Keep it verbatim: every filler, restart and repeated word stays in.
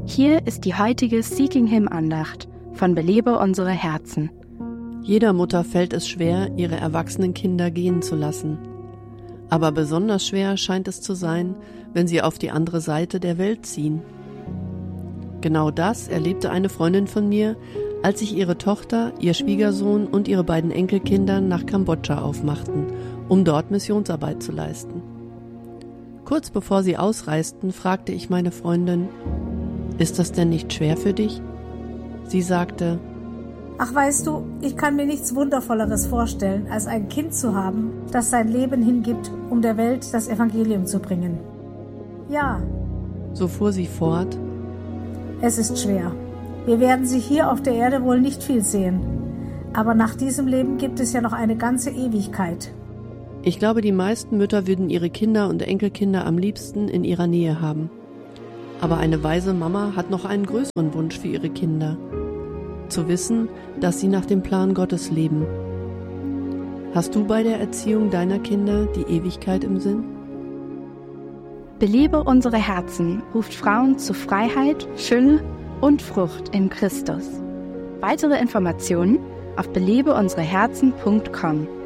Hier ist die heutige Seeking Him Andacht von Belebe unsere Herzen. Jeder Mutter fällt es schwer, ihre erwachsenen Kinder gehen zu lassen. Aber besonders schwer scheint es zu sein, wenn sie auf die andere Seite der Welt ziehen. Genau das erlebte eine Freundin von mir, als sich ihre Tochter, ihr Schwiegersohn und ihre beiden Enkelkinder nach Kambodscha aufmachten, um dort Missionsarbeit zu leisten. Kurz bevor sie ausreisten, fragte ich meine Freundin: Ist das denn nicht schwer für dich? Sie sagte: Ach, weißt du, ich kann mir nichts Wundervolleres vorstellen, als ein Kind zu haben, das sein Leben hingibt, um der Welt das Evangelium zu bringen. Ja. So fuhr sie fort: Es ist schwer. Wir werden sie hier auf der Erde wohl nicht viel sehen. Aber nach diesem Leben gibt es ja noch eine ganze Ewigkeit. Ich glaube, die meisten Mütter würden ihre Kinder und Enkelkinder am liebsten in ihrer Nähe haben. Aber eine weise Mama hat noch einen größeren Wunsch für ihre Kinder: zu wissen, dass sie nach dem Plan Gottes leben. Hast du bei der Erziehung deiner Kinder die Ewigkeit im Sinn? Belebe unsere Herzen ruft Frauen zu Freiheit, Fülle und Frucht in Christus. Weitere Informationen auf belebe unsere herzen punkt com.